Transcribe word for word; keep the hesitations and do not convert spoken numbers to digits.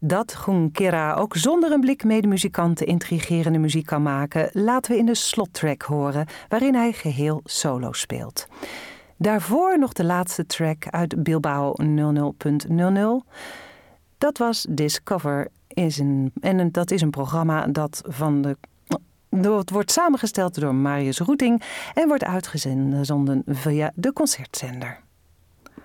Dat Junquera ook zonder een blik medemuzikanten intrigerende muziek kan maken, laten we in de slottrack horen, waarin hij geheel solo speelt. Daarvoor nog de laatste track uit Bilbao nul nul punt nul nul. Dat was Discover. Is een, en dat is een programma dat van de... Het wordt samengesteld door Marius Roeting en wordt uitgezonden via de Concertzender.